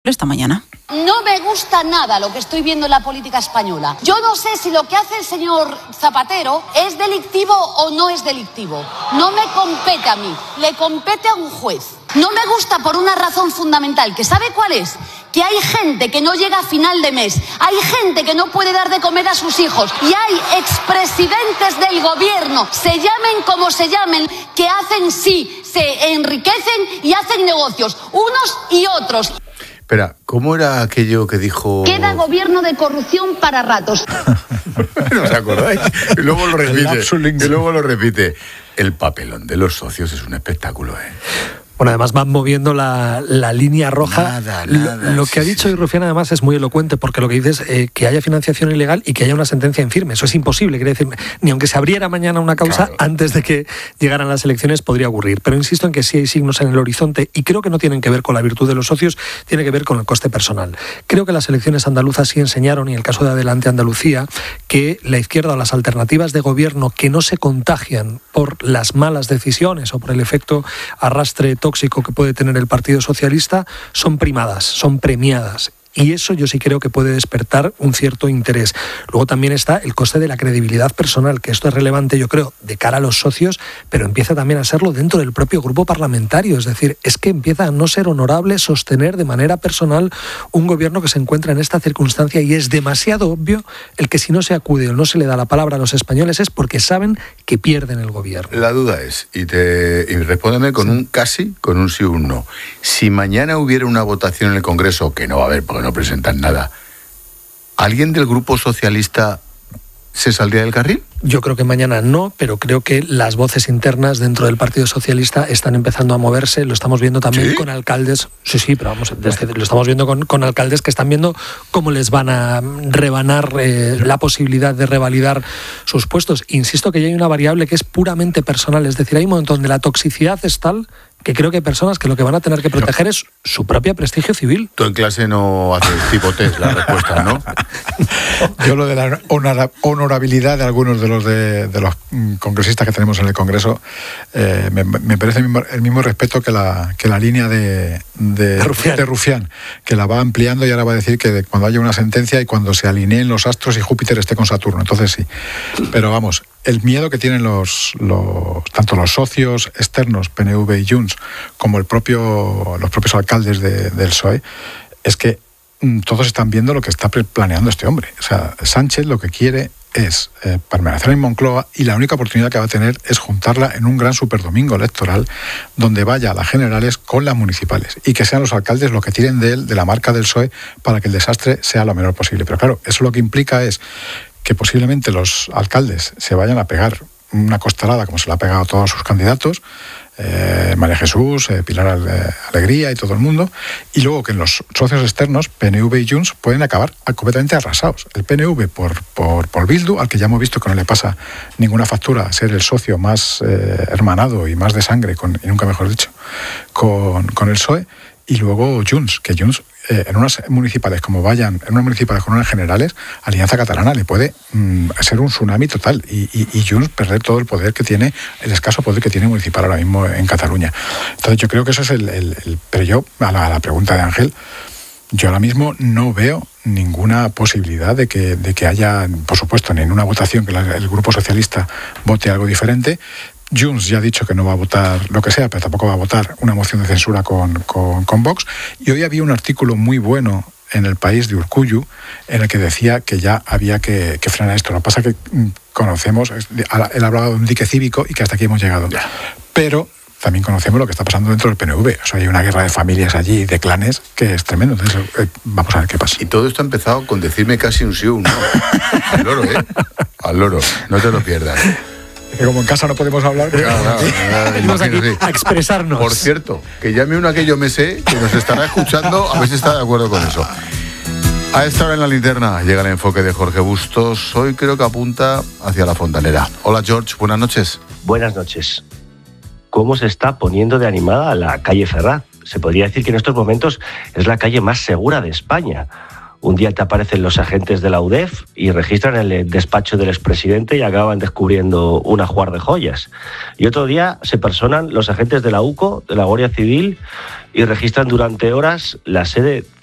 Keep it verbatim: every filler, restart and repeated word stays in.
esta mañana. No me gusta nada lo que estoy viendo en la política española. Yo no sé si lo que hace el señor Zapatero es delictivo o no es delictivo. No me compete a mí, le compete a un juez. No me gusta por una razón fundamental, que ¿sabe cuál es? Que hay gente que no llega a final de mes, hay gente que no puede dar de comer a sus hijos y hay expresidentes del gobierno, se llamen como se llamen, que hacen sí, se enriquecen y hacen negocios, unos y otros. Espera, ¿cómo era aquello que dijo...? Queda gobierno de corrupción para ratos. ¿No os acordáis? Y luego lo repite, y luego lo repite. El papelón de los socios es un espectáculo, ¿eh? Bueno, además van moviendo la, la línea roja. Nada, nada, lo, lo que sí, ha dicho sí. hoy Rufián además es muy elocuente, porque lo que dice es eh, que haya financiación ilegal y que haya una sentencia en firme. Eso es imposible, quiere decir, ni aunque se abriera mañana una causa, claro, antes de que llegaran las elecciones podría ocurrir. Pero insisto en que sí hay signos en el horizonte y creo que no tienen que ver con la virtud de los socios, tiene que ver con el coste personal. Creo que las elecciones andaluzas sí enseñaron, y en el caso de Adelante Andalucía, que la izquierda o las alternativas de gobierno que no se contagian por las malas decisiones o por el efecto arrastre tóxico que puede tener el Partido Socialista son primadas, son premiadas. Y eso yo sí creo que puede despertar un cierto interés. Luego también está el coste de la credibilidad personal, que esto es relevante, yo creo, de cara a los socios, pero empieza también a serlo dentro del propio grupo parlamentario. Es decir, es que empieza a no ser honorable sostener de manera personal un gobierno que se encuentra en esta circunstancia, y es demasiado obvio el que si no se acude o no se le da la palabra a los españoles es porque saben que pierden el gobierno. La duda es, y, te, y respóndeme con sí. un casi, con un sí o un no. Si mañana hubiera una votación en el Congreso, que no va a haber porque no presentan nada, ¿alguien del Grupo Socialista se saldría del carril? Yo creo que mañana no, pero creo que las voces internas dentro del Partido Socialista están empezando a moverse. Lo estamos viendo también ¿Sí? con alcaldes. Sí, sí, pero vamos, desde, lo estamos viendo con, con alcaldes que están viendo cómo les van a rebanar eh, la posibilidad de revalidar sus puestos. Insisto que ya hay una variable que es puramente personal, es decir, hay un montón donde la toxicidad es tal que creo que hay personas que lo que van a tener que proteger no. es su propio prestigio civil. Tú en clase no haces tipo test la respuesta, ¿no? Yo lo de la honor- honorabilidad de algunos de los de, de los congresistas que tenemos en el Congreso eh, me, me parece el mismo, el mismo respeto que la que la línea de, de, de, Rufián. de Rufián, que la va ampliando y ahora va a decir que cuando haya una sentencia y cuando se alineen los astros y Júpiter esté con Saturno, entonces sí. Pero vamos, el miedo que tienen los, los tanto los socios externos, P N V y Junts, como el propio los propios alcaldes de, del P S O E, es que mm, todos están viendo lo que está planeando este hombre. O sea, Sánchez lo que quiere es eh, permanecer en Moncloa, y la única oportunidad que va a tener es juntarla en un gran superdomingo electoral donde vaya a las generales con las municipales y que sean los alcaldes los que tiren de él, de la marca del P S O E, para que el desastre sea lo menor posible. Pero claro, eso lo que implica es que posiblemente los alcaldes se vayan a pegar una costalada como se le ha pegado a todos sus candidatos, eh, María Jesús, eh, Pilar eh, Alegría y todo el mundo, y luego que en los socios externos, P N V y Junts, pueden acabar completamente arrasados. El P N V por, por, por Bildu, al que ya hemos visto que no le pasa ninguna factura a ser el socio más eh, hermanado y más de sangre, con, y nunca mejor dicho, con, con el P S O E, y luego Junts, que Junts eh, en unas municipales como vayan, en unas municipales con unas generales, Alianza Catalana le puede mm, ser un tsunami total y, y, y Junts perder todo el poder que tiene, el escaso poder que tiene municipal ahora mismo en Cataluña. Entonces yo creo que eso es el... el, el pero yo, a la, a la pregunta de Ángel, yo ahora mismo no veo ninguna posibilidad de que, de que haya, por supuesto, ni en una votación que la, el Grupo Socialista vote algo diferente. Junts ya ha dicho que no va a votar lo que sea, pero tampoco va a votar una moción de censura con, con, con Vox. Y hoy había un artículo muy bueno en El País de Urkullu en el que decía que ya había que, que frenar esto. Lo que pasa es que conocemos, él hablaba de un dique cívico y que hasta aquí hemos llegado. Pero también conocemos lo que está pasando dentro del P N V. O sea, hay una guerra de familias allí, de clanes, que es tremendo. Entonces, eh, vamos a ver qué pasa. Y todo esto ha empezado con decirme casi un sí o un no. Al loro, ¿eh? Al loro. No te lo pierdas. Que como en casa no podemos hablar, pues... claro, claro, venimos aquí a expresarnos. Por cierto, que llame uno a que yo me sé, que nos estará escuchando, a ver si está de acuerdo con eso. A esta hora en la linterna llega el enfoque de Jorge Bustos. Hoy creo que apunta hacia la Fontanera. Hola George, buenas noches. Buenas noches. ¿Cómo se está poniendo de animada la calle Ferraz? Se podría decir que en estos momentos es la calle más segura de España. Un día te aparecen los agentes de la U D E F y registran el despacho del expresidente y acaban descubriendo un ajuar de joyas. Y otro día se personan los agentes de la U C O, de la Guardia Civil, y registran durante horas la sede